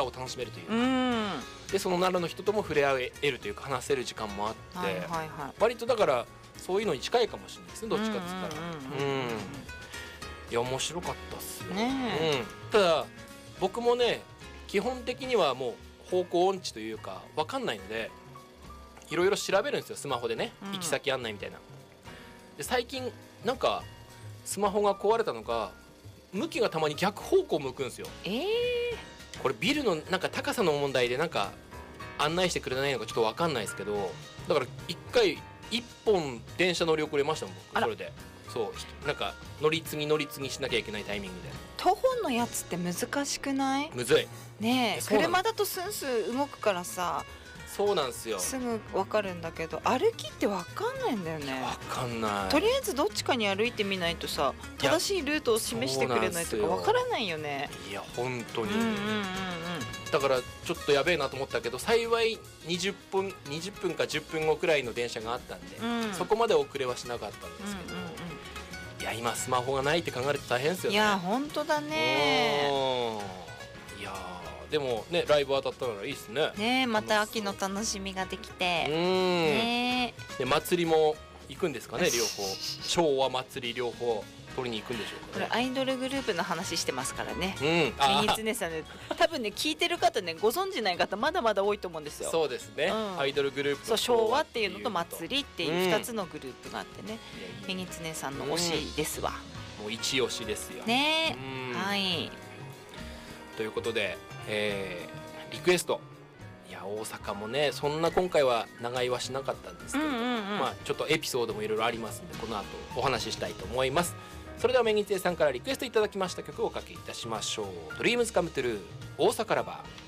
を楽しめるというか、 うんでその奈良の人とも触れ合えるというか話せる時間もあって、 はいはいはい、 割とだからそういうのに近いかもしれないですね、どっちかっつったら。いや面白かったっすよ、 ねただ僕もね基本的にはもう方向音痴というか分かんないのでいろいろ調べるんですよ、スマホでね、行き先案内みたいな。で最近なんかスマホが壊れたのか向きがたまに逆方向向くんですよ。これビルのなんか高さの問題でなんか案内してくれないのかちょっと分かんないですけど、だから一回1本電車乗り遅れましたもん僕。それでそうなんか乗り継ぎしなきゃいけないタイミングで。 徒歩のやつって難しくない？ むずいねえ、 そうなの車だとスンスン動くからさそうなんですよ。 すぐ分かるんだけど歩きって分かんないんだよね。 分かんない。 とりあえずどっちかに歩いてみないとさ正しいルートを示してくれないとか分からないよね。 いや本当に、 うんうんうんだからちょっとやべえなと思ったけど幸い20分か10分後くらいの電車があったんで、 うんそこまで遅れはしなかったんですけど、いや今スマホがないって考えると大変ですよね。 いや本当だね。 いやでもねライブ当たったならいいっすね。 ねえまた秋の楽しみができてねで祭りも行くんですかね両方昭和祭り両方取りに行くんでしょうか、ね、 これアイドルグループの話してますからね。 あギツネさんね多分ね聞いてる方ねご存じない方まだまだ多いと思うんですよ。 そうですね、アイドルグループそう昭和っていうのと祭りっていう2つのグループがあってね、ギツネさんの推しですわ、 もう一押しですよね。はいということで、リクエストいや大阪もねそんな今回は長居はしなかったんですけど、まあちょっとエピソードもいろいろありますんでこの後お話ししたいと思います。それではメギツエさんからリクエストいただきました曲をおかけいたしましょう。 Dreams Come True 大阪ラバー。